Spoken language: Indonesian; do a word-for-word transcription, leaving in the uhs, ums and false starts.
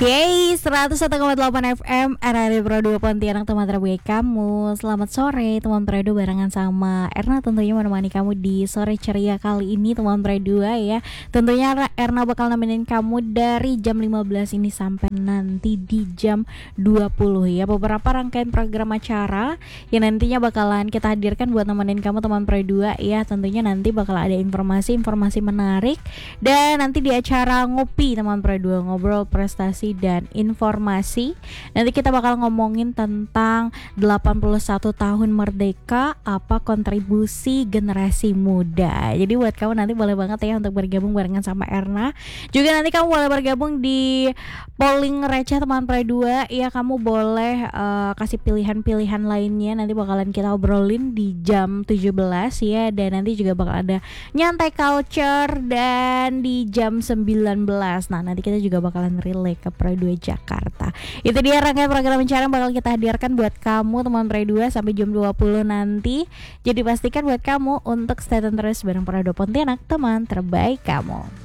Yeay, seratus satu koma delapan F M R R I Pro dua Pontianak, teman terbaik kamu. Selamat sore teman Predo, barengan sama Erna tentunya menemani kamu di sore ceria kali ini teman Predo ya. Tentunya Erna bakal nemenin kamu dari jam lima belas ini sampai nanti di jam dua puluh ya. Beberapa rangkaian program acara yang nantinya bakalan kita hadirkan buat nemenin kamu teman Predo ya. Tentunya nanti bakal ada informasi-informasi menarik, dan nanti di acara ngopi teman Predo, ngobrol prestasi dan informasi, nanti kita bakal ngomongin tentang delapan puluh satu tahun merdeka, apa kontribusi generasi muda. Jadi buat kamu nanti boleh banget ya untuk bergabung barengan sama Erna. Juga nanti kamu boleh bergabung di polling receh teman Pre dua ya. Kamu boleh uh, kasih pilihan-pilihan lainnya, nanti bakalan kita obrolin di jam tujuh belas ya. Dan nanti juga bakal ada nyantai culture dan di jam sembilan belas. Nah nanti kita juga bakalan relay ke Pre dua Jakarta. Itu dia rangkaian program acara yang bakal kita hadirkan buat kamu teman Pre dua sampai jam dua puluh nanti. Jadi pastikan buat kamu untuk stay tune terus bareng Pre dua Pontianak, teman terbaik kamu.